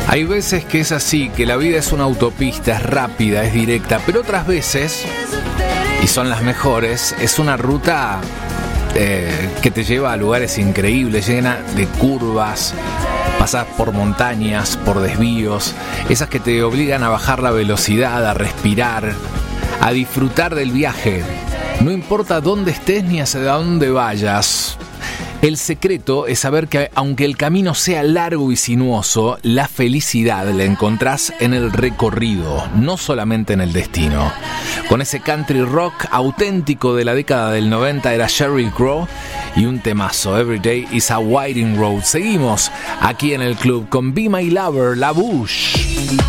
Hay veces que es así, que la vida es una autopista, es rápida, es directa, pero otras veces, y son las mejores, es una ruta que te lleva a lugares increíbles, llena de curvas, pasas por montañas, por desvíos, esas que te obligan a bajar la velocidad, a respirar, a disfrutar del viaje. No importa dónde estés ni hacia dónde vayas. El secreto es saber que aunque el camino sea largo y sinuoso, la felicidad la encontrás en el recorrido, no solamente en el destino. Con ese country rock auténtico de la década del 90 era Sheryl Crow y un temazo, Every Day is a Winding Road. Seguimos aquí en el club con Be My Lover, La Bush.